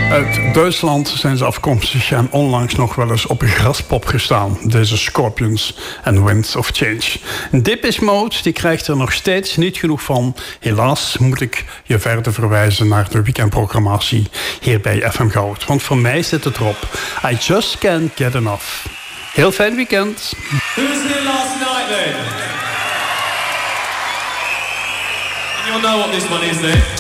Uit Duitsland zijn ze afkomstig en onlangs nog wel eens op een graspop gestaan. Deze Scorpions en Winds of Change. Depeche Mode die krijgt er nog steeds niet genoeg van. Helaas moet ik je verder verwijzen naar de weekendprogrammatie hier bij FM Goud. Want voor mij zit het erop. I just can't get enough. Heel fijn weekend. Who was here last night then? Anyone know what this one is then?